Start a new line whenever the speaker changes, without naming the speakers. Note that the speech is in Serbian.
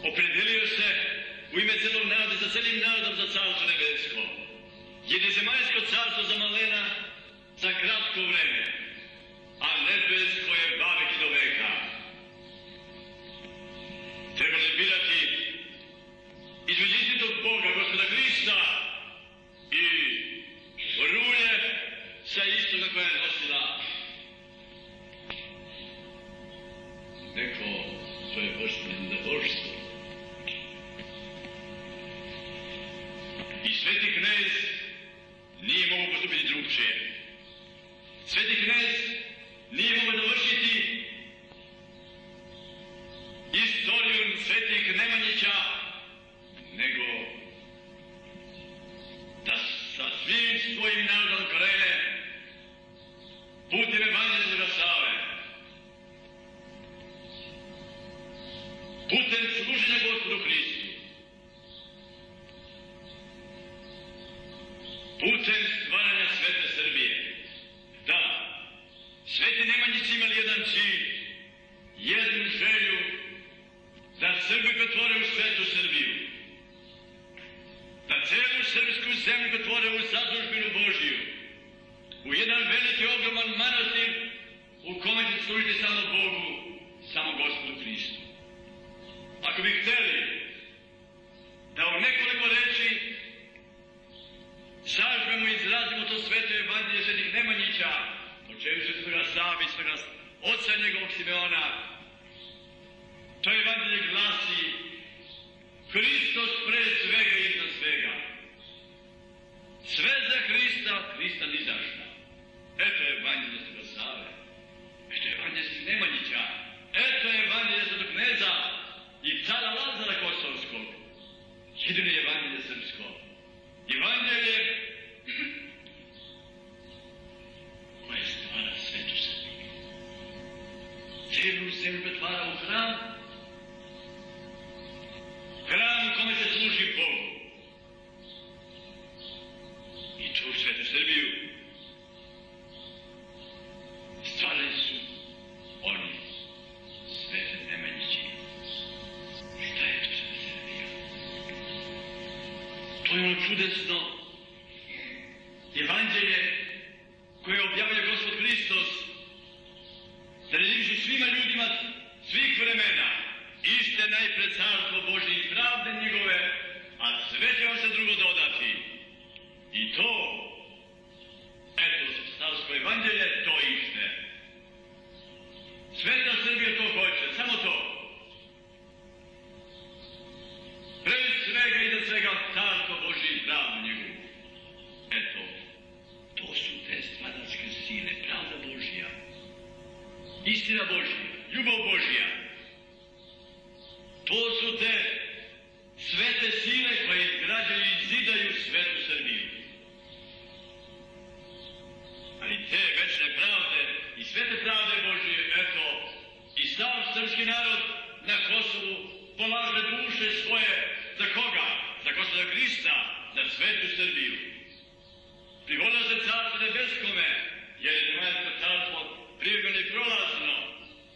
opredelio se u ime celog naroda, za celim narodom za carstvo nebesko. Jer je zemaljsko carstvo za malena za kratko vreme, a nebesko je bavek i do veka. Treba li birati između istinitog Boga, Gospoda Hrista, i rulje sa istoga koja je nosila. Neko, to je Gospodin za božstvo. I sveti knez nije mogu postupiti drugčije. Sveti knez nije mogu dovršiti istoriju svetih Nemanjića, nego da sa svim svojim narodom krene putem Evanđelja Save, putem služenja Gospodu Hristu, putem stvaranja svete Srbije. Da, sveti Nemanjići imali jedan cilj, jednu želju, da Srbi pretvore u svetu Srbiju, da celu srpsku zemlju pretvore u zadužbinu Božiju, u jedan veliki ogroman manastir u kome će služiti samo Bogu, samo Gospodu Hristu. Ako bi hteli da u nekoliko reči sažmemo i izrazimo to sveto evanđelje svetih Nemanjića, počevši svega Save i svega oca njegovog Simeona, to evanđelje glasi: Hristos pre svega i iznad svega. Sve za Hrista, Hrista ni za šta. Eto je evanđelje svega Save, eto je evanđelje svetih Nemanjića, eto je evanđelje svetog kneza i cara Lazara Kosovskog. Jedino je evanđelje srpsko. Evanđelje koje stvara svetu Srbiju. Celu zemlju pretvara u hram, hram u kome se služi Bogu. I tu svetu Srbiju stvarali su oni, sveti Nemanjići. Šta je to sveta Srbija? To je ono čudesno evanđelje koje objavlja Gospod Hristos, da rezivišu svima ljudima svih vremena ište najpred carstvo Božje i pravde njegove, a sve će vam se drugo dodati. I to, eto, stavsko evanđelje, to ište. Sveta Srbija to hoće, samo to. Pred svega i za svega carstvo Božje i pravdu njegovu. Eto, to su te stvaralačke sile, pravda Božja, istina Božja, ljubav Božja. To su te svete sile koje izgrađaju i zidaju svetu Srbiju. Ali te večne pravde i svete pravde Božje, eto, i sav srpski narod na Kosovu polaže duše svoje. Za koga? Za Gospoda Hrista, za svetu Srbiju. Privolio se carstvu nebeskome,